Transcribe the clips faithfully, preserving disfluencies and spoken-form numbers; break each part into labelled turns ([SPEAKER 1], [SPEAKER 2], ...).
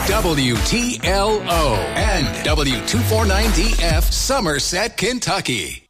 [SPEAKER 1] W T L O and W two forty-nine D F Somerset, Kentucky.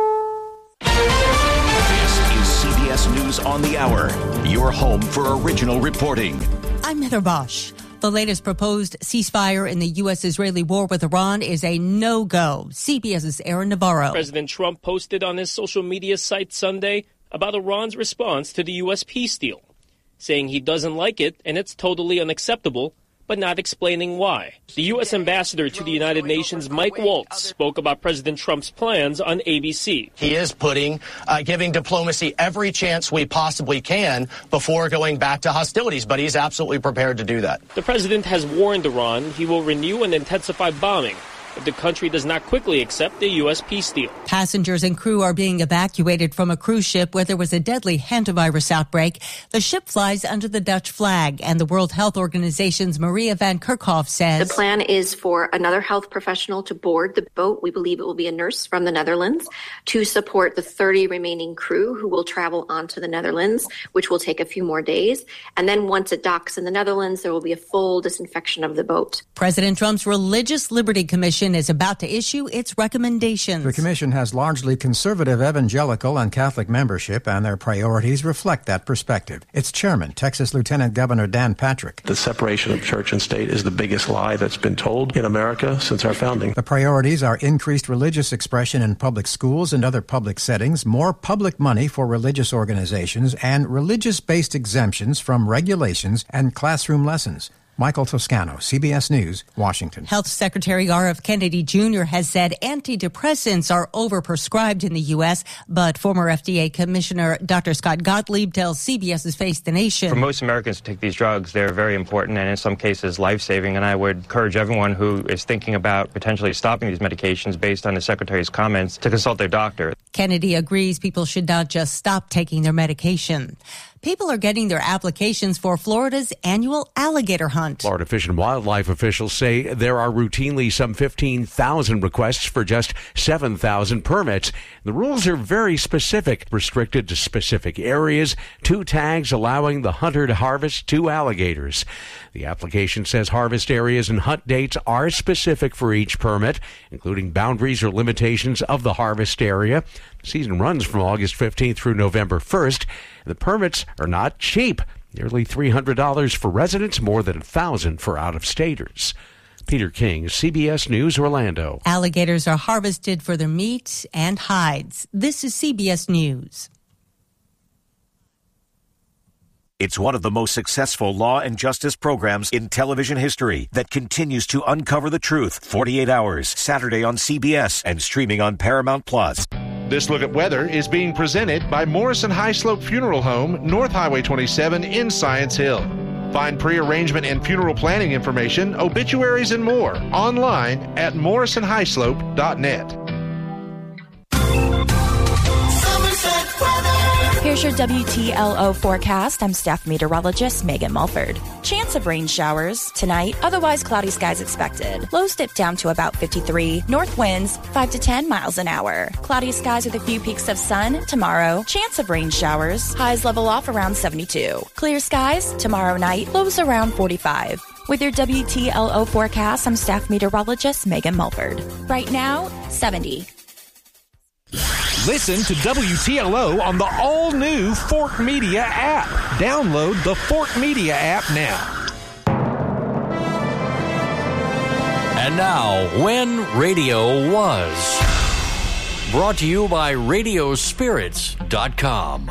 [SPEAKER 2] This is C B S News on the Hour, your home for original reporting.
[SPEAKER 3] I'm Heather Bosch. The latest proposed ceasefire in the U S-Israeli war with Iran is a no-go. CBS's Aaron Navarro.
[SPEAKER 4] President Trump posted on his social media site Sunday about Iran's response to the U S peace deal, saying he doesn't like it and it's totally unacceptable, but not explaining why. The U S ambassador to the United Nations, Mike Waltz, spoke about President Trump's plans on A B C.
[SPEAKER 5] He is putting, uh, giving diplomacy every chance we possibly can before going back to hostilities, but he's absolutely prepared to do that.
[SPEAKER 4] The president has warned Iran he will renew and intensify bombing if the country does not quickly accept the U S peace deal.
[SPEAKER 3] Passengers and crew are being evacuated from a cruise ship where there was a deadly hantavirus outbreak. The ship flies under the Dutch flag, and the World Health Organization's Maria van Kerkhoff says
[SPEAKER 6] the plan is for another health professional to board the boat. We believe it will be a nurse from the Netherlands to support the thirty remaining crew who will travel on to the Netherlands, which will take a few more days. And then once it docks in the Netherlands, there will be a full disinfection of the boat.
[SPEAKER 3] President Trump's Religious Liberty Commission is about to issue its recommendations.
[SPEAKER 7] The commission has largely conservative evangelical and Catholic membership, and their priorities reflect that perspective. Its chairman, Texas Lieutenant Governor Dan Patrick.
[SPEAKER 8] The separation of church and state is the biggest lie that's been told in America since our founding.
[SPEAKER 7] The priorities are increased religious expression in public schools and other public settings, more public money for religious organizations, and religious-based exemptions from regulations and classroom lessons. Michael Toscano, C B S News, Washington.
[SPEAKER 3] Health Secretary R F Kennedy Junior has said antidepressants are overprescribed in the U S, but former F D A Commissioner Doctor Scott Gottlieb tells CBS's Face the Nation.
[SPEAKER 9] For most Americans to take these drugs, they're very important and in some cases life-saving, and I would encourage everyone who is thinking about potentially stopping these medications based on the Secretary's comments to consult their doctor.
[SPEAKER 3] Kennedy agrees people should not just stop taking their medication. People are getting their applications for Florida's annual alligator hunt.
[SPEAKER 10] Florida Fish and Wildlife officials say there are routinely some fifteen thousand requests for just seven thousand permits. The rules are very specific, restricted to specific areas, two tags allowing the hunter to harvest two alligators. The application says harvest areas and hunt dates are specific for each permit, including boundaries or limitations of the harvest area. The season runs from August fifteenth through November first. The permits are not cheap. Nearly three hundred dollars for residents, more than one thousand dollars for out-of-staters. Peter King, C B S News, Orlando.
[SPEAKER 3] Alligators are harvested for their meat and hides. This is C B S News.
[SPEAKER 2] It's one of the most successful law and justice programs in television history that continues to uncover the truth. forty-eight hours, Saturday on C B S and streaming on Paramount Plus.
[SPEAKER 11] This look at weather is being presented by Morrison High Slope Funeral Home, North Highway twenty-seven in Science Hill. Find pre-arrangement and funeral planning information, obituaries, and more online at morrison high slope dot net.
[SPEAKER 12] Here's your W T L O forecast. I'm staff meteorologist Megan Mulford. Chance of rain showers tonight, otherwise cloudy skies expected. Lows dip down to about fifty-three. North winds five to ten miles an hour. Cloudy skies with a few peaks of sun tomorrow. Chance of rain showers. Highs level off around seventy-two. Clear skies tomorrow night. Lows around forty-five. With your W T L O forecast, I'm staff meteorologist Megan Mulford. Right now, seventy.
[SPEAKER 13] Listen to W T L O on the all-new Fort Media app. Download the Fort Media app now.
[SPEAKER 14] And now, When Radio Was. Brought to you by radio spirits dot com.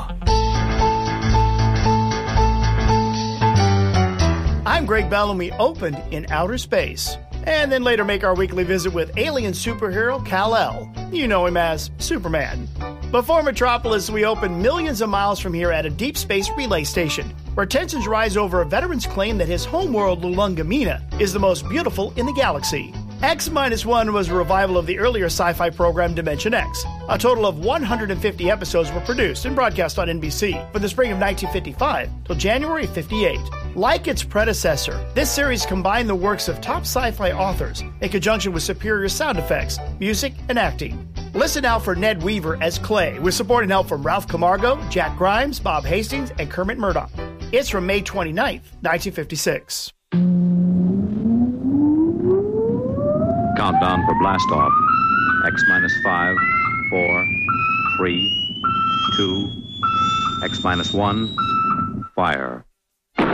[SPEAKER 15] I'm Greg Bell, and we opened in outer space. And then later make our weekly visit with alien superhero Kal-El. You know him as Superman. Before Metropolis, we opened millions of miles from here at a deep space relay station, where tensions rise over a veteran's claim that his homeworld, Lulungamina, is the most beautiful in the galaxy. X minus one was a revival of the earlier sci-fi program Dimension X. A total of one hundred fifty episodes were produced and broadcast on N B C from the spring of nineteen fifty-five till January fifty-eight. Like its predecessor, this series combined the works of top sci-fi authors in conjunction with superior sound effects, music, and acting. Listen out for Ned Weaver as Clay, with support and help from Ralph Camargo, Jack Grimes, Bob Hastings, and, and Kermit Murdoch. It's from May twenty-ninth, nineteen fifty-six.
[SPEAKER 16] countdown for blast off. X minus five, four, three, two, X minus one, fire.